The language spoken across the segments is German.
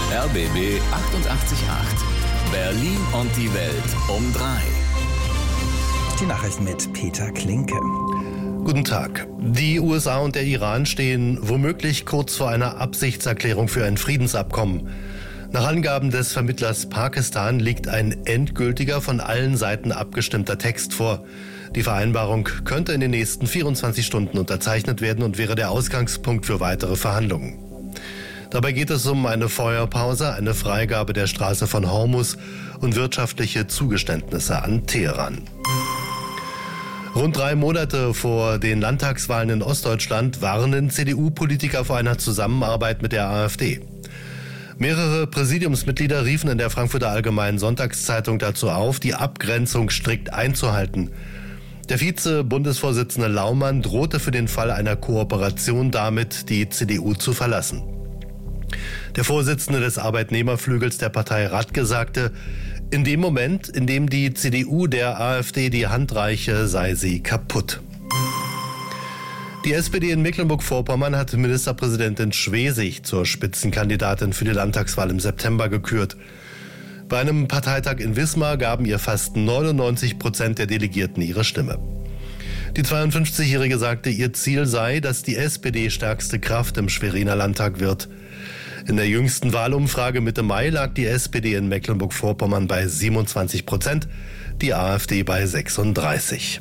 RBB 888. Berlin und die Welt um 3. Die Nachrichten mit Peter Klinke. Guten Tag. Die USA und der Iran stehen womöglich kurz vor einer Absichtserklärung für ein Friedensabkommen. Nach Angaben des Vermittlers Pakistan liegt ein endgültiger, von allen Seiten abgestimmter Text vor. Die Vereinbarung könnte in den nächsten 24 Stunden unterzeichnet werden und wäre der Ausgangspunkt für weitere Verhandlungen. Dabei geht es um eine Feuerpause, eine Freigabe der Straße von Hormuz und wirtschaftliche Zugeständnisse an Teheran. Rund 3 Monate vor den Landtagswahlen in Ostdeutschland warnen CDU-Politiker vor einer Zusammenarbeit mit der AfD. Mehrere Präsidiumsmitglieder riefen in der Frankfurter Allgemeinen Sonntagszeitung dazu auf, die Abgrenzung strikt einzuhalten. Der Vize-Bundesvorsitzende Laumann drohte für den Fall einer Kooperation damit, die CDU zu verlassen. Der Vorsitzende des Arbeitnehmerflügels der Partei Radke sagte, in dem Moment, in dem die CDU der AfD die Hand reiche, sei sie kaputt. Die SPD in Mecklenburg-Vorpommern hat Ministerpräsidentin Schwesig zur Spitzenkandidatin für die Landtagswahl im September gekürt. Bei einem Parteitag in Wismar gaben ihr fast 99% der Delegierten ihre Stimme. Die 52-Jährige sagte, ihr Ziel sei, dass die SPD stärkste Kraft im Schweriner Landtag wird. In der jüngsten Wahlumfrage Mitte Mai lag die SPD in Mecklenburg-Vorpommern bei 27%, die AfD bei 36%.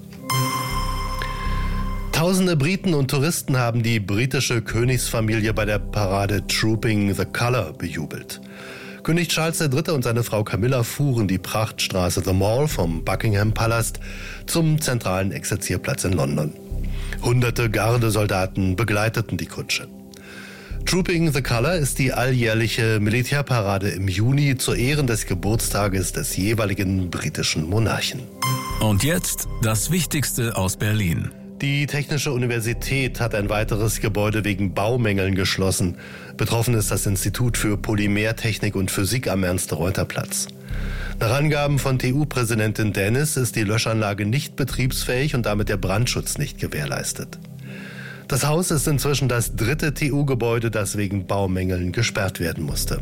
Tausende Briten und Touristen haben die britische Königsfamilie bei der Parade Trooping the Colour bejubelt. König Charles III. Und seine Frau Camilla fuhren die Prachtstraße The Mall vom Buckingham Palast zum zentralen Exerzierplatz in London. Hunderte Gardesoldaten begleiteten die Kutsche. Trooping the Colour ist die alljährliche Militärparade im Juni zu Ehren des Geburtstages des jeweiligen britischen Monarchen. Und jetzt das Wichtigste aus Berlin. Die Technische Universität hat ein weiteres Gebäude wegen Baumängeln geschlossen. Betroffen ist das Institut für Polymertechnik und Physik am Ernst-Reuter-Platz. Nach Angaben von TU-Präsidentin Dennis ist die Löschanlage nicht betriebsfähig und damit der Brandschutz nicht gewährleistet. Das Haus ist inzwischen das 3. TU-Gebäude, das wegen Baumängeln gesperrt werden musste.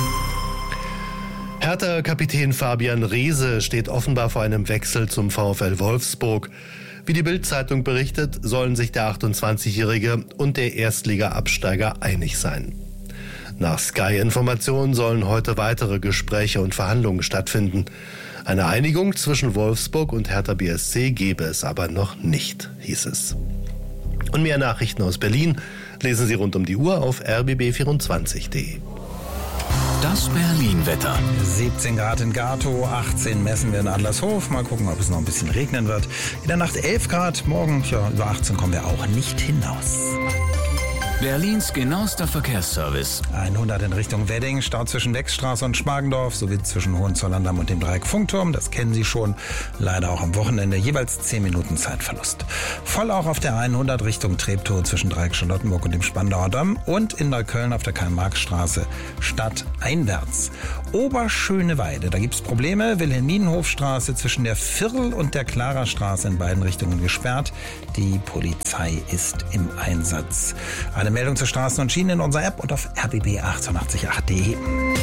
Hertha-Kapitän Fabian Reese steht offenbar vor einem Wechsel zum VfL Wolfsburg. Wie die Bild-Zeitung berichtet, sollen sich der 28-Jährige und der Erstliga-Absteiger einig sein. Nach Sky-Informationen sollen heute weitere Gespräche und Verhandlungen stattfinden. Eine Einigung zwischen Wolfsburg und Hertha BSC gebe es aber noch nicht, hieß es. Und mehr Nachrichten aus Berlin lesen Sie rund um die Uhr auf rbb24.de. Das Berlin-Wetter. 17 Grad in Gatow, 18 messen wir in Adlershof. Mal gucken, ob es noch ein bisschen regnen wird. In der Nacht 11 Grad, morgen über 18 kommen wir auch nicht hinaus. Berlins genauester Verkehrsservice. 100 in Richtung Wedding, Stau zwischen Wechstraße und Schmargendorf sowie zwischen Hohenzollern-Damm und dem Dreieck Funkturm. Das kennen Sie schon. Leider auch am Wochenende jeweils 10 Minuten Zeitverlust. Voll auch auf der 100 Richtung Treptow zwischen Dreieck Charlottenburg und dem Spandauer Damm und in Neukölln auf der Karl-Marx-Straße stadteinwärts. Oberschöneweide, da gibt es Probleme. Wilhelminenhofstraße zwischen der Virl und der Klara-Straße in beiden Richtungen gesperrt. Die Polizei ist im Einsatz. Eine Meldung zur Straßen und Schienen in unserer App und auf rbb888.de.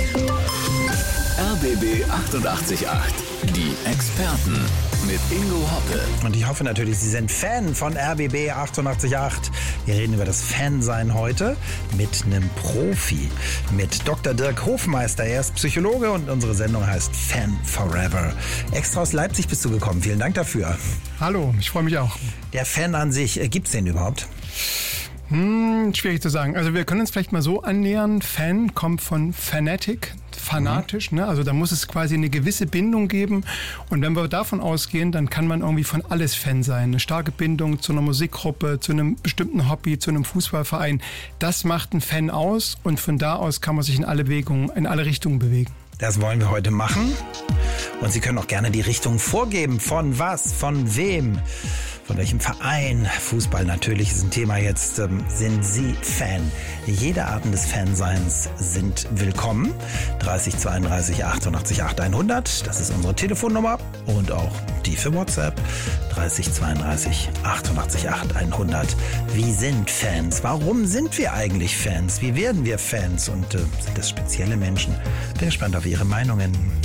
RBB 888. Die Experten mit Ingo Hoppe. Und ich hoffe natürlich, Sie sind Fan von RBB 888. Wir reden über das Fansein heute mit einem Profi, mit Dr. Dirk Hofmeister. Er ist Psychologe und unsere Sendung heißt Fan Forever. Extra aus Leipzig bist du gekommen. Vielen Dank dafür. Hallo, ich freue mich auch. Der Fan an sich, gibt's den überhaupt? Schwierig zu sagen. Also wir können uns vielleicht mal so annähern. Fan kommt von Fanatic, fanatisch. Ne? Also da muss es quasi eine gewisse Bindung geben. Und wenn wir davon ausgehen, dann kann man irgendwie von alles Fan sein. Eine starke Bindung zu einer Musikgruppe, zu einem bestimmten Hobby, zu einem Fußballverein. Das macht einen Fan aus und von da aus kann man sich in alle Richtungen bewegen. Das wollen wir heute machen. Und Sie können auch gerne die Richtung vorgeben. Von was? Von wem? Von welchem Verein? Fußball natürlich ist ein Thema jetzt. Sind Sie Fan? Jede Arten des Fanseins sind willkommen. 30 32 88 8 100, das ist unsere Telefonnummer und auch die für WhatsApp. 30 32 88 8 100. Wie sind Fans? Warum sind wir eigentlich Fans? Wie werden wir Fans? Und sind das spezielle Menschen? Bin gespannt auf Ihre Meinungen.